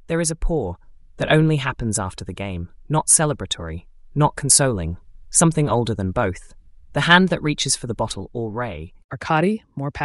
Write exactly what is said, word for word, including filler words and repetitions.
There is a pour that only happens after the game, not celebratory, not consoling, something older than both. The hand that reaches for the bottle or ray. Arcadi, more